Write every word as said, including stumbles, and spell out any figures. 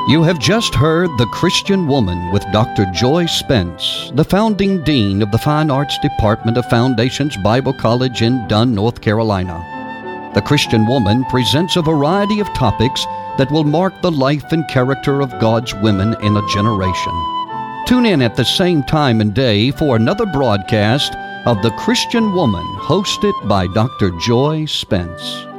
You have just heard The Christian Woman with Doctor Joy Spence, the founding dean of the Fine Arts Department of Foundations Bible College in Dunn, North Carolina. The Christian Woman presents a variety of topics that will mark the life and character of God's women in a generation. Tune in at the same time and day for another broadcast of The Christian Woman, hosted by Doctor Joy Spence.